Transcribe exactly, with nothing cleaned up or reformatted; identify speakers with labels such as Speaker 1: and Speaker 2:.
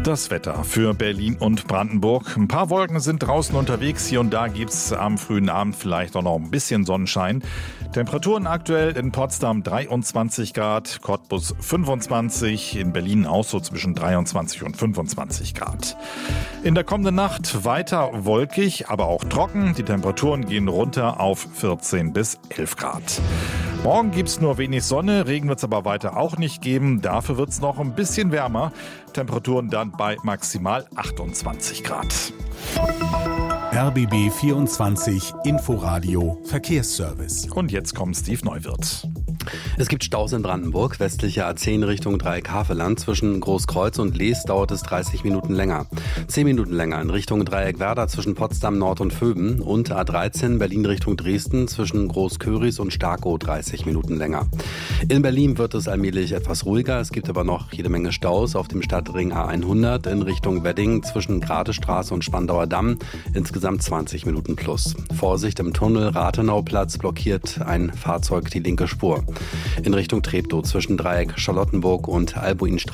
Speaker 1: Das Wetter für Berlin und Brandenburg. Ein paar Wolken sind draußen unterwegs. Hier und da gibt es am frühen Abend vielleicht auch noch ein bisschen Sonnenschein. Temperaturen aktuell in Potsdam dreiundzwanzig Grad, Cottbus fünfundzwanzig, in Berlin auch so zwischen dreiundzwanzig und fünfundzwanzig Grad. In der kommenden Nacht weiter wolkig, aber auch trocken. Die Temperaturen gehen runter auf vierzehn bis elf Grad. Morgen gibt es nur wenig Sonne, Regen wird es aber weiter auch nicht geben. Dafür wird es noch ein bisschen wärmer. Temperaturen dann bei maximal achtundzwanzig Grad.
Speaker 2: R B B vierundzwanzig Inforadio Verkehrsservice.
Speaker 1: Und jetzt kommt Steve Neuwirth.
Speaker 3: Es gibt Staus in Brandenburg, westliche A zehn Richtung Dreieck Havelland. Zwischen Großkreuz und Lees dauert es dreißig Minuten länger. zehn Minuten länger in Richtung Dreieck Werder zwischen Potsdam Nord und Vöben. Und A dreizehn Berlin Richtung Dresden zwischen Großköris und Starkow dreißig Minuten länger. In Berlin wird es allmählich etwas ruhiger. Es gibt aber noch jede Menge Staus auf dem Stadtring A hundert in Richtung Wedding zwischen Gratestraße und Spandauer Damm. Insgesamt zwanzig Minuten plus. Vorsicht, im Tunnel Rathenauplatz blockiert ein Fahrzeug die linke Spur. In Richtung Treptow zwischen Dreieck Charlottenburg und Albuinstraße